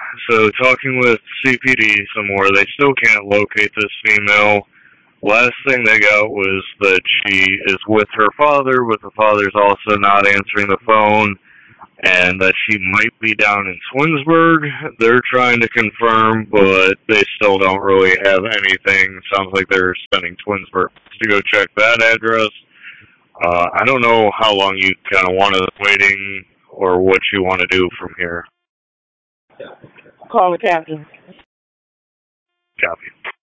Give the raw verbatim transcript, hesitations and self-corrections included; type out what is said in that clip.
So talking with C P D some more, they still can't locate this female. Last thing they got was that she is with her father, but the father's also not answering the phone, and that she might be down in Twinsburg. They're trying to confirm, but they still don't really have anything. Sounds like they're sending Twinsburg to go check that address. Uh, I don't know how long you kind of want us waiting or what you want to do from here. Call the captain. Copy.